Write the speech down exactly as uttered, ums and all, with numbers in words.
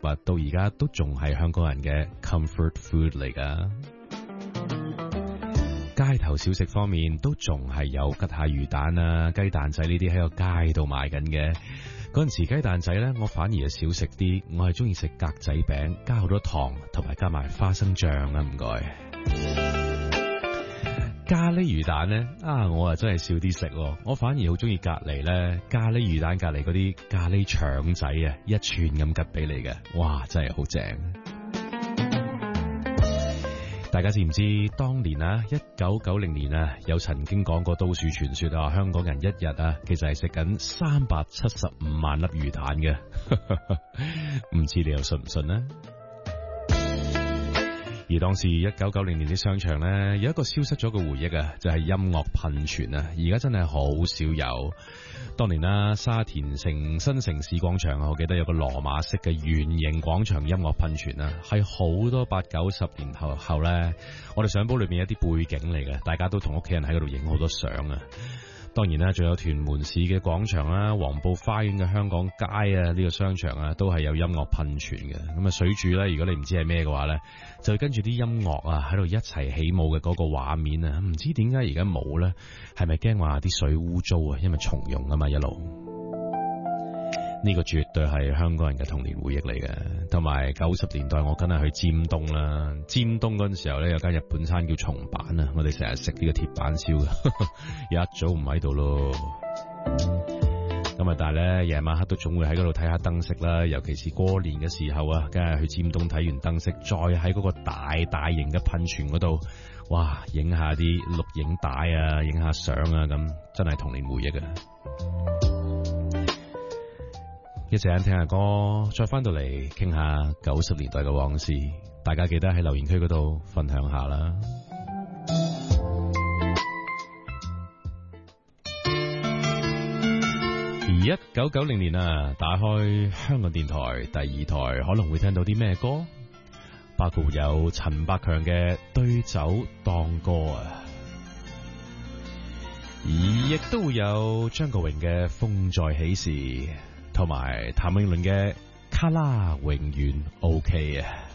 骨到而家都仲係香港人嘅 comfort food 嚟噶。街頭小食方面都仲係有吉下魚蛋啊、雞蛋仔呢啲喺個街度賣緊嘅。嗰陣時雞蛋仔呢，我反而係少食啲，我係中意食格仔餅，加好多糖，同埋加埋花生醬啊，唔該。咖喱魚蛋呢，啊，我啊真係少啲食，我反而好中意隔籬呢咖喱魚蛋隔籬嗰啲咖喱腸仔啊，一串咁吉俾你嘅，哇，真係好正。大家知唔知當年啊，一九九零年啊，有曾經講過都市傳說啊，香港人一日啊，其實係食緊三百七十五萬粒魚蛋嘅，唔知你又信唔信呢？而當時一九九零年啲商場呢，有一個消失咗嘅回憶啊，就係音樂噴泉啊，而家真係好少有。當年啦，沙田城新城市廣場啊，我記得有個羅馬式嘅圓形廣場音樂噴泉啊，係好多八九十年後後咧，我哋相簿裏面有啲背景嚟嘅，大家都同屋企人喺嗰度影好多相啊。當然啦，仲有屯門市嘅廣場啦、黃埔花園嘅香港街啊，呢個商場啊，都係有音樂噴泉嘅。咁啊，水柱咧，如果你唔知係咩嘅話咧，就跟住啲音樂啊喺度一齊起舞嘅嗰個畫面啊，唔知點解而家冇咧？係咪驚話啲水污糟啊？因為重用啊嘛，一路。呢個絕對係香港人嘅童年回憶嚟嘅，同埋九十年代我梗係去尖東啦。尖東嗰陣時候咧，有間日本餐叫松板啊，我哋成日食呢個鐵板燒嘅，一早唔喺度咯。咁啊，但係咧夜晚黑都總會喺嗰度睇下燈飾啦，尤其是過年嘅時候啊，梗係去尖東睇完燈飾，再喺嗰個大大型嘅噴泉嗰度，哇，影下啲錄影帶啊，影下相啊，咁真係童年回憶啊！一陣間聽下歌，再翻到嚟傾下九十年代嘅往事，大家記得喺留言區嗰度分享下啦。而一九九零年啊，打開香港電台第二台，可能會聽到啲咩歌？包括有陳百強嘅《對酒當歌》啊，而亦都會有張國榮嘅《風再起時》。同埋譚詠麟嘅卡拉永遠 OK 啊！